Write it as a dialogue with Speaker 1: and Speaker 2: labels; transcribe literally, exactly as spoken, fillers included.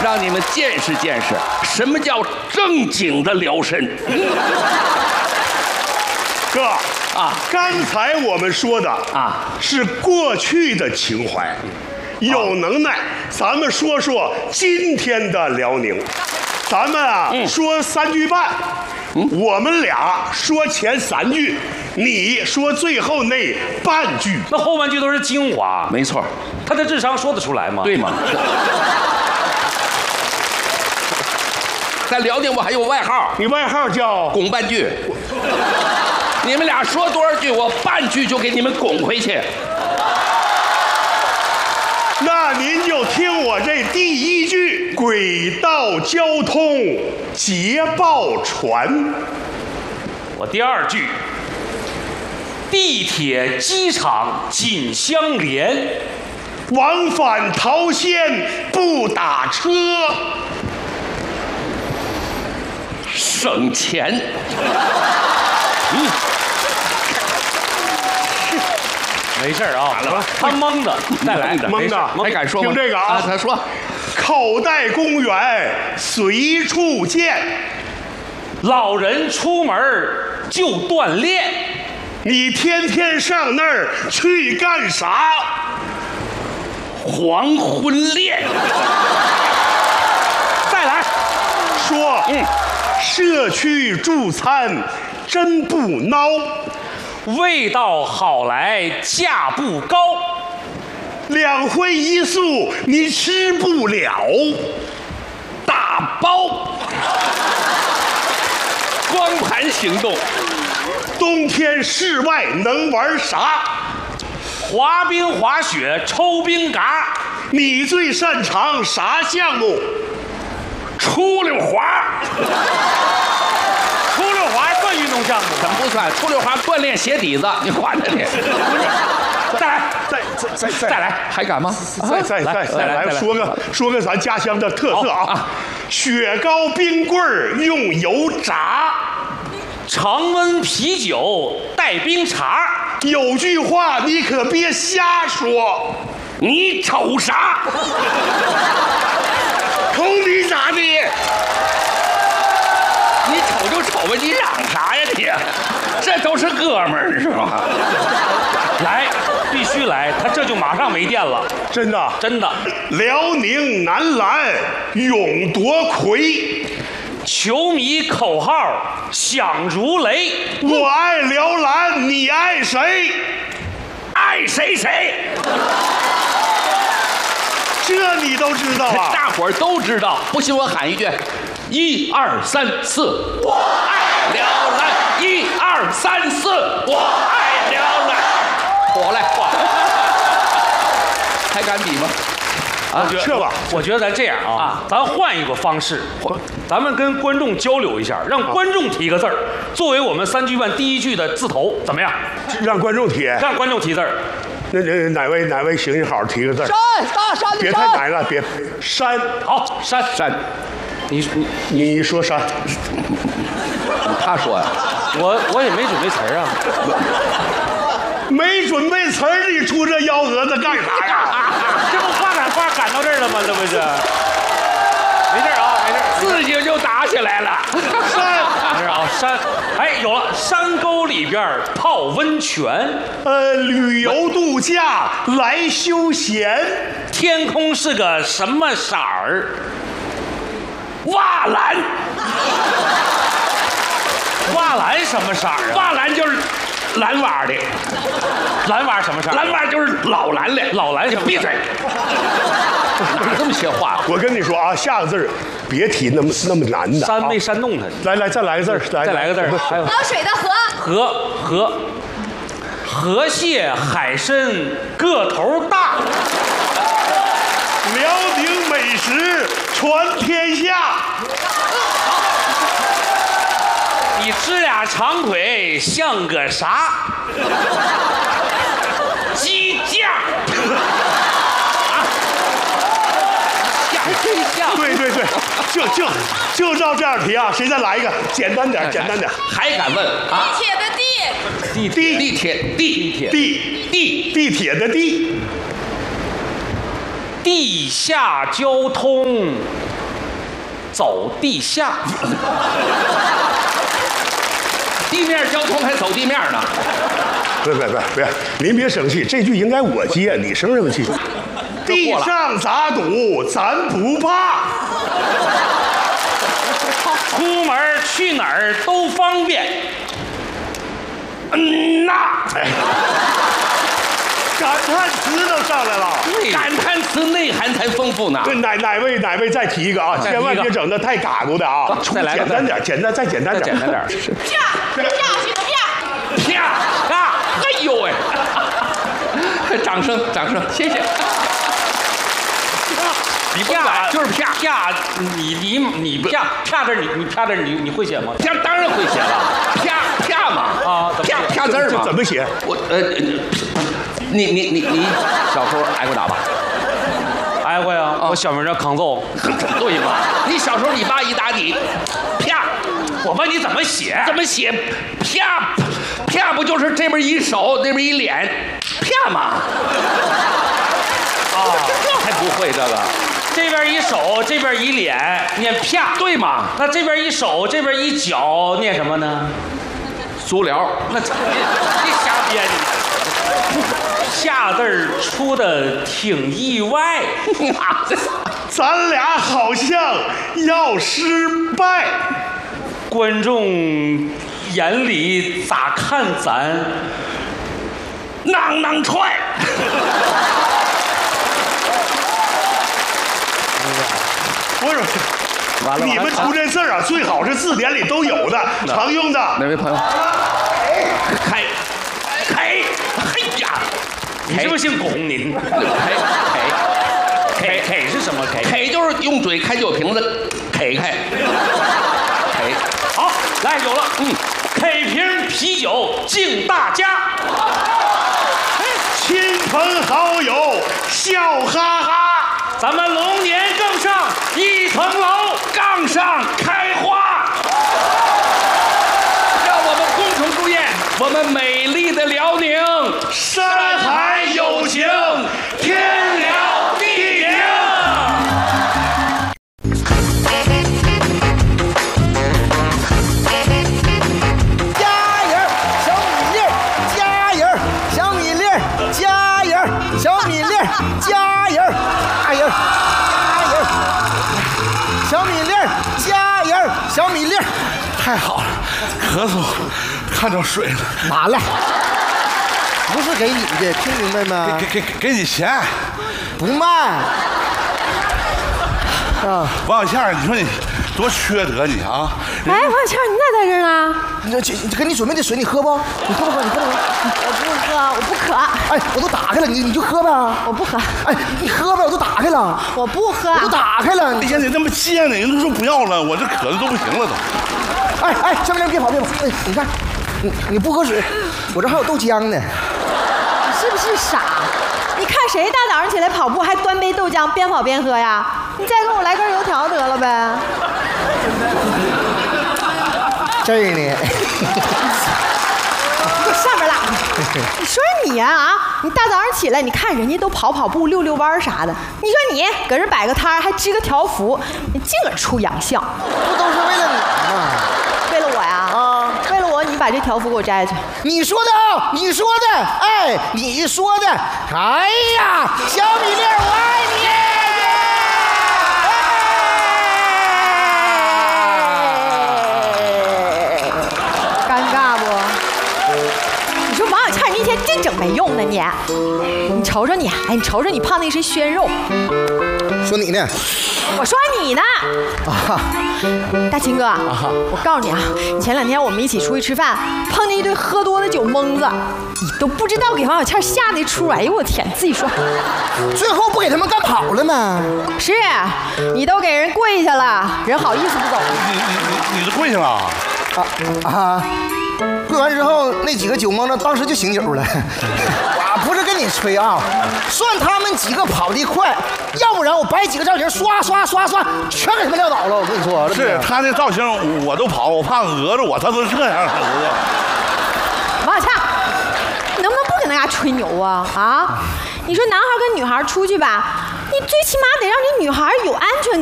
Speaker 1: 让你们见识见识什么叫正经的辽参。
Speaker 2: 哥
Speaker 1: 啊，
Speaker 2: 刚才我们说的
Speaker 1: 啊
Speaker 2: 是过去的情怀，有能耐，咱们说说今天的辽宁。咱们啊、
Speaker 1: 嗯、
Speaker 2: 说三句半、嗯，我们俩说前三句，你说最后那半句。
Speaker 3: 那后半句都是精华，
Speaker 1: 没错。
Speaker 3: 他的智商说得出来吗？
Speaker 1: 对吗？在辽宁我还有外号，
Speaker 2: 你外号叫
Speaker 1: 拱半句。你们俩说多少句，我半句就给你们拱回去。
Speaker 2: 那您就听我这第一句：轨道交通捷报传。
Speaker 3: 我第二句：地铁机场紧相连，
Speaker 2: 往返桃县不打车，
Speaker 1: 省钱。嗯。
Speaker 3: 没事啊，他蒙的，再来，
Speaker 2: 蒙的，
Speaker 1: 还敢说吗？
Speaker 2: 听这个啊，
Speaker 1: 他说，
Speaker 2: 口袋公园随处见，
Speaker 3: 老人出门就锻炼，
Speaker 2: 你天天上那儿去干啥？
Speaker 1: 黄昏恋。
Speaker 2: 再来说，嗯，社区助餐真不孬。
Speaker 3: 味道好来价不高，
Speaker 2: 两荤一素你吃不了，
Speaker 1: 大包。光盘行动，
Speaker 2: 冬天室外能玩啥？
Speaker 3: 滑冰、滑雪、抽冰嘎。
Speaker 2: 你最擅长啥项目？
Speaker 1: 出溜滑。
Speaker 3: 出溜滑算运动项目？
Speaker 1: 怎么不算？出溜滑锻炼鞋底子，你滑着你。
Speaker 2: 再来，再再再再
Speaker 1: 再来，还敢吗？
Speaker 2: 再再再再来，说个说个咱家乡的特色啊！雪糕冰棍儿用油炸，
Speaker 3: 常温啤酒带冰碴。
Speaker 2: 有句话你可别瞎说，
Speaker 1: 你瞅啥？
Speaker 2: 瞅你咋的？
Speaker 1: 你瞅就瞅吧，你嚷啥呀你？这都是哥们儿是吧？
Speaker 3: 来，必须来，他这就马上没电了。
Speaker 2: 真的，
Speaker 3: 真的。
Speaker 2: 辽宁男篮勇夺魁，
Speaker 3: 球迷口号响如雷。
Speaker 2: 我爱辽篮，你爱谁？
Speaker 1: 爱谁谁。
Speaker 2: 这你都知道啊？
Speaker 1: 大伙儿都知道。不信我喊一句。一二三四，我爱辽篮。一二三四，我爱辽篮。我来，还敢比吗？
Speaker 3: 啊，
Speaker 2: 撤吧！
Speaker 3: 我觉得咱这样啊，啊咱换一个方式，咱们跟观众交流一下，让观众提个字儿，作为我们三句半第一句的字头，怎么样？
Speaker 2: 让观众提，
Speaker 3: 让观众提字儿。
Speaker 2: 那那哪位哪位行行好提个字儿？
Speaker 4: 山，大山的山。
Speaker 2: 别太难了，别山。
Speaker 3: 好，山
Speaker 1: 山。
Speaker 3: 你你
Speaker 2: 你说山，
Speaker 1: 他说呀，
Speaker 3: 我我也没准备词儿啊，
Speaker 2: 没准备词儿，你出这幺蛾子干啥呀？
Speaker 3: 这不话赶话赶到这儿了吗？这不是？没事啊，没事，
Speaker 1: 自己就打起来了。
Speaker 3: 山，没事啊，山，哎，有了，山沟里边泡温泉，
Speaker 2: 呃，旅游度假来休闲，
Speaker 3: 天空是个什么色儿？
Speaker 1: 瓦蓝，
Speaker 3: 瓦蓝什么色儿啊？
Speaker 1: 瓦蓝就是蓝瓦的，
Speaker 3: 蓝瓦什么色儿？
Speaker 1: 蓝瓦就是老蓝的，
Speaker 3: 老蓝什么？
Speaker 1: 闭嘴！哪这么些话？
Speaker 2: 我跟你说啊，下个字儿别提那么那么难的。
Speaker 3: 煽没煽动他？
Speaker 2: 来来，再来个字儿，来
Speaker 3: 再来个字儿。还有
Speaker 4: 河水的河。
Speaker 3: 河河，河蟹海参个头大。
Speaker 2: 辽宁美食传天下。
Speaker 3: 你吃俩长腿像个啥？鸡架。啊，像真像。
Speaker 2: 对对对，就就就照这样题啊！谁再来一个？简单点，简单点。
Speaker 1: 还敢问啊？
Speaker 4: 地铁的地。
Speaker 1: 地地地铁地
Speaker 3: 铁
Speaker 2: 地
Speaker 1: 地
Speaker 2: 地铁的地。
Speaker 3: 地下交通走地下。
Speaker 1: 地面交通还走地面呢？
Speaker 2: 不是不是不是不是，您别生气，这句应该我接，你生什么气？地上咋堵，咱不怕。
Speaker 3: 出门去哪儿都方便。
Speaker 2: 嗯呐，哎，感叹词都上来了。
Speaker 1: 感叹词内涵才丰富呢。
Speaker 2: 对，哪哪位哪位再提一个啊？千万别整的太嘎咕的啊！
Speaker 3: 再来
Speaker 2: 简单点，简单再简单点，
Speaker 3: 简单点。
Speaker 4: 啪啪去啪
Speaker 1: 啪啊！哎呦喂！掌声掌声，谢谢。
Speaker 3: 你啪就是啪啪，你你你啪啪字你你啪字你你会写吗？
Speaker 1: 啪当然会写了，啪啪嘛
Speaker 3: 啊，
Speaker 1: 啪啪字嘛。
Speaker 2: 怎么写？
Speaker 1: 我呃，你你你你小时候挨过打吧？
Speaker 3: 挨过呀，我小名叫抗揍。
Speaker 1: 对嘛？你小时候你爸一打你，啪，
Speaker 3: 我问你怎么写？
Speaker 1: 怎么写？啪啪不就是这边一手，那边一脸，啪嘛？
Speaker 3: 啊，
Speaker 1: 还不会这个？
Speaker 3: 这边一手，这边一脸，念啪，
Speaker 1: 对嘛？
Speaker 3: 那这边一手，这边一脚，念什么呢？
Speaker 1: 足疗。
Speaker 3: 那这别瞎编。下字儿出的挺意外，
Speaker 2: 咱俩好像要失败。
Speaker 3: 观众眼里咋看咱？
Speaker 1: 囊囊踹。
Speaker 2: 不是，
Speaker 1: 完了，
Speaker 2: 你们出这事儿啊，最好是字典里都有的，常用的。
Speaker 1: 哪位朋友？开，开，哎呀，
Speaker 3: 你是不是姓龚？您
Speaker 1: 开
Speaker 3: 开开是什么？开
Speaker 1: 开就是用嘴开酒瓶子，开开。开，
Speaker 3: 好，来有了，嗯，开瓶啤酒敬大家，
Speaker 2: 亲朋好友笑哈哈。
Speaker 3: 咱们龙年更上一层楼，
Speaker 1: 杠上开花，让我们共同祝愿我们美丽的辽宁
Speaker 2: 山海有情，
Speaker 1: 天了地灵。
Speaker 5: 加油，小米粒儿！加油，小米粒儿！加油，小米粒儿！加油！加油！加油！小米粒儿！加油，小米粒儿！
Speaker 6: 太好了，咳嗽看着水了。
Speaker 5: 完了，不是给你的，听明白吗？
Speaker 6: 给给给给你钱，
Speaker 5: 不卖。啊，
Speaker 6: 王小倩，你说你多缺德你啊！
Speaker 4: 哎，王小倩，你咋在这儿呢？
Speaker 5: 那这这给你准备的水，你喝不？你喝不喝？你喝不喝？
Speaker 4: 我不喝，我不渴。
Speaker 5: 哎，我都打开了，你你就喝呗。
Speaker 4: 我不喝。
Speaker 5: 哎，你喝呗，我都打开了。
Speaker 4: 我不喝。
Speaker 5: 我都打开了。
Speaker 6: 哎呀，你这么贱呢？人都说不要了，我这渴的都不行了都。
Speaker 5: 哎哎，小明别跑别跑！哎，你看，你你不喝水，我这还有豆浆呢。
Speaker 4: 你是不是傻？你看谁大早上起来跑步还端杯豆浆边跑边喝呀？你再给我来根油条得了呗。
Speaker 5: 这儿呢。
Speaker 4: 你给我上边拉！你说你呀 啊, 啊！你大早上起来，你看人家都跑跑步、溜溜弯啥的，你说你搁这摆个摊儿，还支个条幅，你净搁出洋相。
Speaker 5: 不都是为了你吗？
Speaker 4: 为了我呀？啊！为了我，你把这条幅给我摘去。
Speaker 5: 你说的啊，你说的，哎，你说的，哎呀，小米粒儿，我爱你。
Speaker 4: 尴尬不？你说王小倩，你一天净整没用的你，你瞅瞅你，哎，你瞅瞅你胖那是鲜肉。
Speaker 5: 说你呢？
Speaker 4: 我说你呢。
Speaker 5: 啊，
Speaker 4: 大秦哥，我告诉你啊，前两天我们一起出去吃饭，碰见一堆喝多的酒蒙子，你都不知道给王小倩下那出，哎呦我天，自己说。
Speaker 5: 最后不给他们干跑了吗？
Speaker 4: 是，你都给人跪下了，人好意思不走？
Speaker 6: 你你你你都跪下了？
Speaker 5: 啊啊！跪完之后，那几个酒蒙子当时就醒酒了。我不是跟你吹啊，算他们几个跑得快，要不然我摆几个造型，刷刷刷刷，全给他们撂倒了。我跟你说，
Speaker 6: 是他那造型我都跑，我怕讹着我，他都这样。
Speaker 4: 王小倩，你能不能不跟大家吹牛啊？啊！你说男孩跟女孩出去吧，你最起码得让这女孩有安全感。